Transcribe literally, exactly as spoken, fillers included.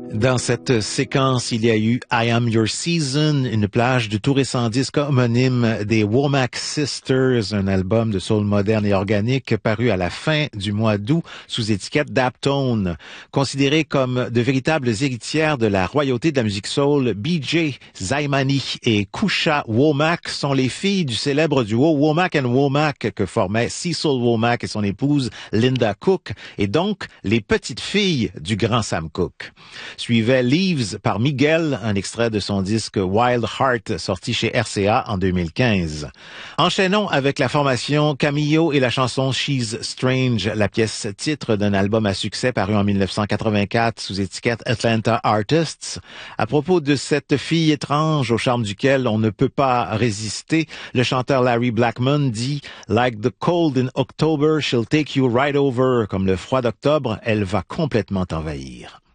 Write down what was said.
Dans cette séquence, il y a eu I Am Your Season, une plage du tout récent disque homonyme des Womack Sisters, un album de soul moderne et organique paru à la fin du mois d'août sous étiquette Daptone. Considérées comme de véritables héritières de la royauté de la musique soul, B J Zaimani et Kusha Womack sont les filles du célèbre duo Womack and Womack que formaient Cecil Womack et son épouse Linda Cook, et donc les petites filles du grand Sam Cooke. Suivait Leaves par Miguel, un extrait de son disque Wild Heart, sorti chez R C A en deux mille quinze. Enchaînons avec la formation Camillo et la chanson She's Strange, la pièce titre d'un album à succès paru en dix-neuf cent quatre-vingt-quatre sous étiquette Atlanta Artists. À propos de cette fille étrange au charme duquel on ne peut pas résister, le chanteur Larry Blackmon dit « Like the cold in October, she'll take you right over ». Comme le froid d'octobre, elle va complètement t'envahir.